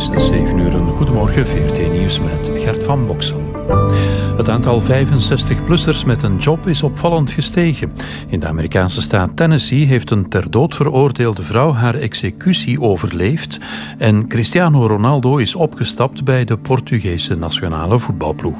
is 7 uur. Goedemorgen, VRT Nieuws met Gert van Boksel. Het aantal 65-plussers met een job is opvallend gestegen. In de Amerikaanse staat Tennessee heeft een ter dood veroordeelde vrouw haar executie overleefd en Cristiano Ronaldo is opgestapt bij de Portugese nationale voetbalploeg.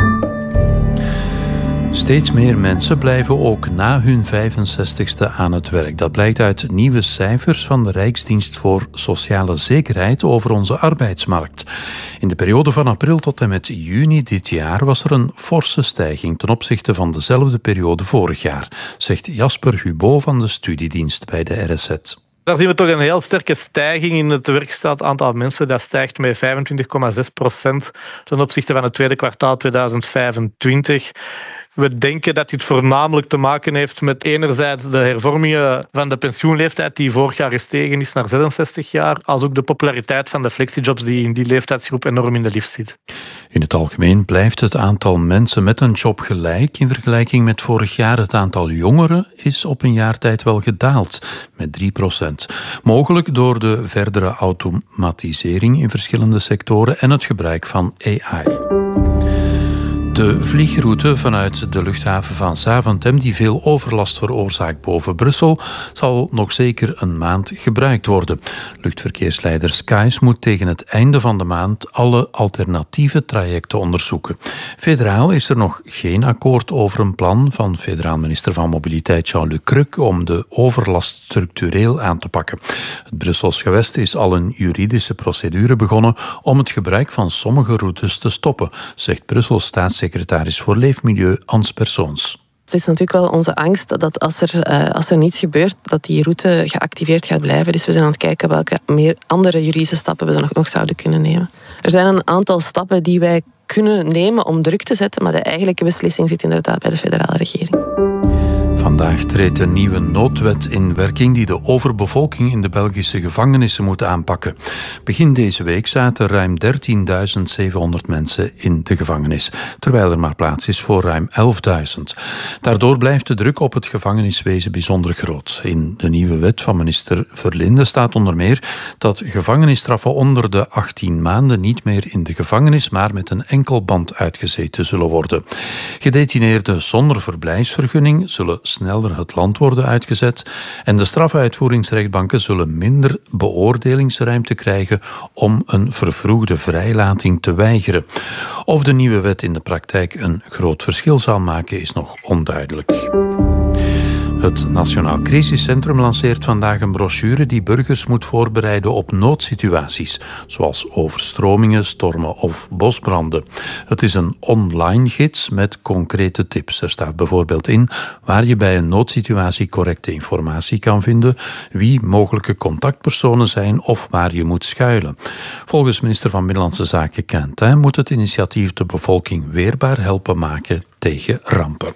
Steeds meer mensen blijven ook na hun 65ste aan het werk. Dat blijkt uit nieuwe cijfers van de Rijksdienst voor Sociale Zekerheid over onze arbeidsmarkt. In de periode van april tot en met juni dit jaar was er een forse stijging ten opzichte van dezelfde periode vorig jaar, zegt Jasper Hubot van de studiedienst bij de RSZ. Daar zien we toch een heel sterke stijging in het werkstaand aantal mensen. Dat stijgt met 25,6% ten opzichte van het tweede kwartaal 2025. We denken dat dit voornamelijk te maken heeft met enerzijds de hervormingen van de pensioenleeftijd die vorig jaar gestegen is naar 66 jaar, als ook de populariteit van de flexijobs die in die leeftijdsgroep enorm in de lift zit. In het algemeen blijft het aantal mensen met een job gelijk. In vergelijking met vorig jaar het aantal jongeren is op een jaar tijd wel gedaald met 3%. Mogelijk door de verdere automatisering in verschillende sectoren en het gebruik van AI. De vliegroute vanuit de luchthaven van Zaventem, die veel overlast veroorzaakt boven Brussel, zal nog zeker een maand gebruikt worden. Luchtverkeersleider Skies moet tegen het einde van de maand alle alternatieve trajecten onderzoeken. Federaal is er nog geen akkoord over een plan van federaal minister van Mobiliteit Jean-Luc Crux om de overlast structureel aan te pakken. Het Brussels gewest is al een juridische procedure begonnen om het gebruik van sommige routes te stoppen, zegt Brussels staatssecretaris voor Leefmilieu Ans Persoons. Het is natuurlijk wel onze angst dat als er niets gebeurt, dat die route geactiveerd gaat blijven. Dus we zijn aan het kijken welke meer andere juridische stappen we nog zouden kunnen nemen. Er zijn een aantal stappen die wij kunnen nemen om druk te zetten, maar de eigenlijke beslissing zit inderdaad bij de federale regering. Vandaag treedt een nieuwe noodwet in werking die de overbevolking in de Belgische gevangenissen moet aanpakken. Begin deze week zaten ruim 13.700 mensen in de gevangenis, terwijl er maar plaats is voor ruim 11.000. Daardoor blijft de druk op het gevangeniswezen bijzonder groot. In de nieuwe wet van minister Verlinde staat onder meer dat gevangenisstraffen onder de 18 maanden niet meer in de gevangenis, maar met een enkelband uitgezeten zullen worden. Gedetineerden zonder verblijfsvergunning zullen sneller het land worden uitgezet en de strafuitvoeringsrechtbanken zullen minder beoordelingsruimte krijgen om een vervroegde vrijlating te weigeren. Of de nieuwe wet in de praktijk een groot verschil zal maken is nog onduidelijk. Het Nationaal Crisiscentrum lanceert vandaag een brochure die burgers moet voorbereiden op noodsituaties, zoals overstromingen, stormen of bosbranden. Het is een online gids met concrete tips. Er staat bijvoorbeeld in waar je bij een noodsituatie correcte informatie kan vinden, wie mogelijke contactpersonen zijn of waar je moet schuilen. Volgens minister van Binnenlandse Zaken Quentin moet het initiatief de bevolking weerbaar helpen maken tegen rampen.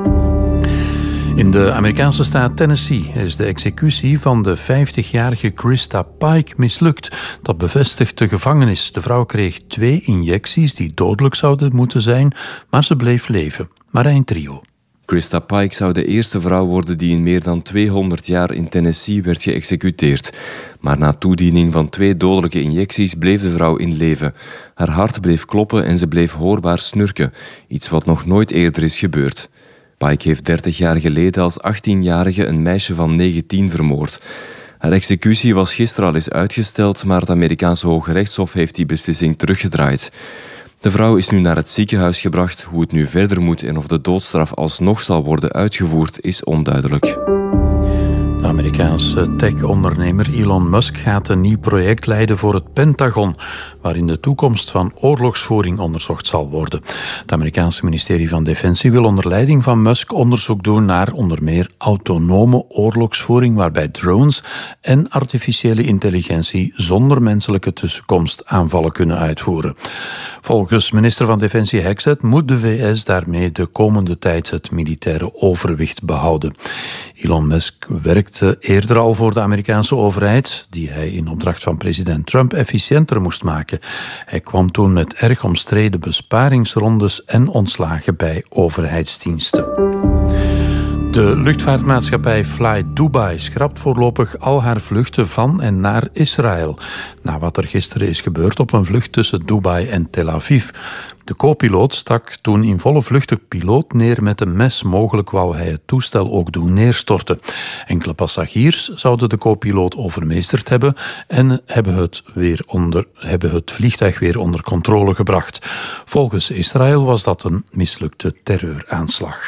In de Amerikaanse staat Tennessee is de executie van de 50-jarige Krista Pike mislukt. Dat bevestigt de gevangenis. De vrouw kreeg 2 injecties die dodelijk zouden moeten zijn, maar ze bleef leven. Marijn Trio. Krista Pike zou de eerste vrouw worden die in meer dan 200 jaar in Tennessee werd geëxecuteerd. Maar na toediening van 2 dodelijke injecties bleef de vrouw in leven. Haar hart bleef kloppen en ze bleef hoorbaar snurken. Iets wat nog nooit eerder is gebeurd. Pike heeft 30 jaar geleden als 18-jarige een meisje van 19 vermoord. Haar executie was gisteren al eens uitgesteld, maar het Amerikaanse Hoge Rechtshof heeft die beslissing teruggedraaid. De vrouw is nu naar het ziekenhuis gebracht. Hoe het nu verder moet en of de doodstraf alsnog zal worden uitgevoerd, is onduidelijk. De Amerikaanse tech-ondernemer Elon Musk gaat een nieuw project leiden voor het Pentagon, waarin de toekomst van oorlogsvoering onderzocht zal worden. Het Amerikaanse ministerie van Defensie wil onder leiding van Musk onderzoek doen naar onder meer autonome oorlogsvoering, waarbij drones en artificiële intelligentie zonder menselijke tussenkomst aanvallen kunnen uitvoeren. Volgens minister van Defensie Hexet moet de VS daarmee de komende tijd het militaire overwicht behouden. Elon Musk werkte eerder al voor de Amerikaanse overheid, die hij in opdracht van president Trump efficiënter moest maken. Hij kwam toen met erg omstreden besparingsrondes en ontslagen bij overheidsdiensten. De luchtvaartmaatschappij Fly Dubai schrapt voorlopig al haar vluchten van en naar Israël. Na wat er gisteren is gebeurd op een vlucht tussen Dubai en Tel Aviv. De co-piloot stak toen in volle vlucht de piloot neer met een mes. Mogelijk wou hij het toestel ook doen neerstorten. Enkele passagiers zouden de co-piloot overmeesterd hebben en hebben het vliegtuig weer onder controle gebracht. Volgens Israël was dat een mislukte terreuraanslag.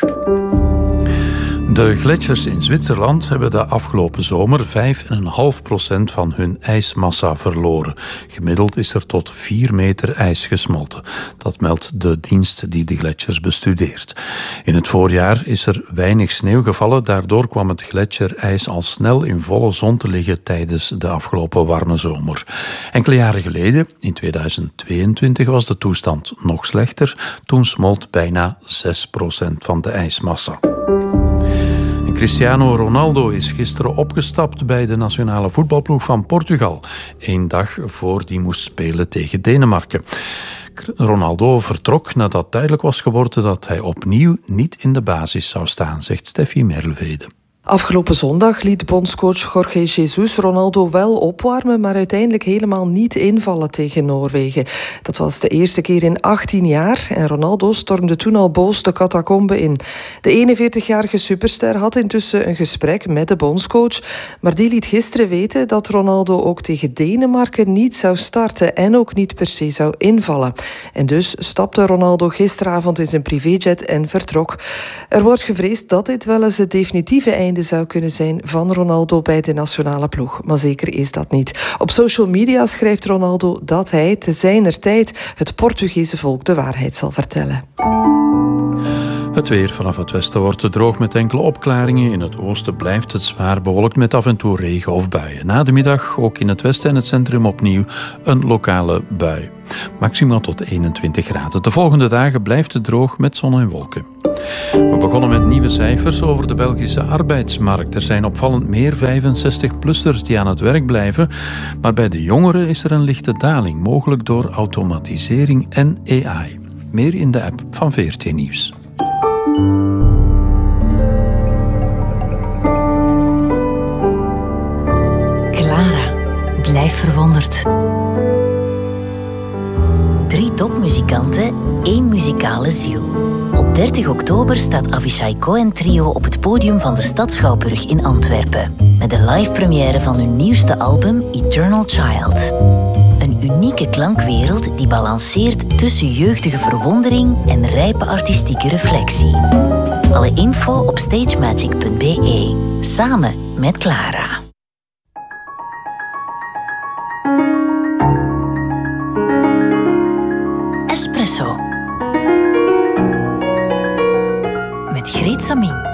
De gletsjers in Zwitserland hebben de afgelopen zomer 5,5% van hun ijsmassa verloren. Gemiddeld is er tot 4 meter ijs gesmolten. Dat meldt de dienst die de gletsjers bestudeert. In het voorjaar is er weinig sneeuw gevallen. Daardoor kwam het gletsjerijs al snel in volle zon te liggen tijdens de afgelopen warme zomer. Enkele jaren geleden, in 2022, was de toestand nog slechter. Toen smolt bijna 6% van de ijsmassa. Cristiano Ronaldo is gisteren opgestapt bij de nationale voetbalploeg van Portugal. 1 dag voor die moest spelen tegen Denemarken. Ronaldo vertrok nadat duidelijk was geworden dat hij opnieuw niet in de basis zou staan, zegt Steffi Merlevede. Afgelopen zondag liet bondscoach Jorge Jesus Ronaldo wel opwarmen, maar uiteindelijk helemaal niet invallen tegen Noorwegen. Dat was de eerste keer in 18 jaar en Ronaldo stormde toen al boos de catacombe in. De 41-jarige superster had intussen een gesprek met de bondscoach, maar die liet gisteren weten dat Ronaldo ook tegen Denemarken niet zou starten en ook niet per se zou invallen. En dus stapte Ronaldo gisteravond in zijn privéjet en vertrok. Er wordt gevreesd dat dit wel eens het definitieve einde zou kunnen zijn van Ronaldo bij de nationale ploeg. Maar zeker is dat niet. Op social media schrijft Ronaldo dat hij te zijner tijd het Portugese volk de waarheid zal vertellen. Het weer vanaf het westen wordt droog met enkele opklaringen. In het oosten blijft het zwaar bewolkt met af en toe regen of buien. Na de middag ook in het westen en het centrum opnieuw een lokale bui. Maximaal tot 21 graden. De volgende dagen blijft het droog met zon en wolken. We begonnen met nieuwe cijfers over de Belgische arbeidsmarkt. Er zijn opvallend meer 65-plussers die aan het werk blijven. Maar bij de jongeren is er een lichte daling, mogelijk door automatisering en AI. Meer in de app van VRT Nieuws. Clara, blijf verwonderd. 3 topmuzikanten, 1 muzikale ziel. Op 30 oktober staat Avishai Cohen Trio op het podium van de Stadsschouwburg in Antwerpen. Met de live première van hun nieuwste album Eternal Child. Een unieke klankwereld die balanceert tussen jeugdige verwondering en rijpe artistieke reflectie. Alle info op stagemagic.be. Samen met Clara. Espresso. Met Greet Samin.